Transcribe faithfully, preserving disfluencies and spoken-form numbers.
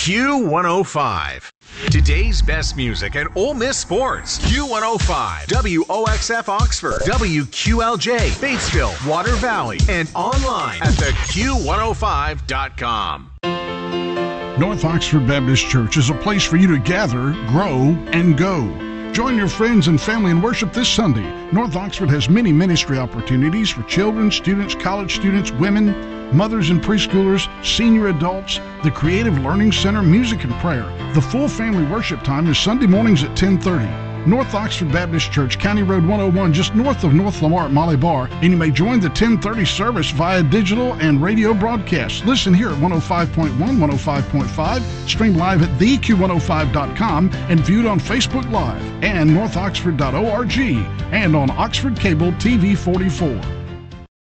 Q one oh five. Today's best music and Ole Miss sports. Q one oh five, W O X F Oxford, W Q L J, Batesville, Water Valley, and online at the Q one oh five dot com. North Oxford Baptist Church is a place for you to gather, grow, and go. Join your friends and family in worship this Sunday. North Oxford has many ministry opportunities for children, students, college students, women, mothers and preschoolers, senior adults, the Creative Learning Center, music and prayer. The full family worship time is Sunday mornings at ten thirty. North Oxford Baptist Church, County Road one oh one, just north of North Lamar at Molly Bar, and you may join the ten thirty service via digital and radio broadcast. Listen here at one oh five point one, one oh five point five, stream live at the Q one oh five dot com, and viewed on Facebook Live and north oxford dot org, and on Oxford Cable T V forty-four.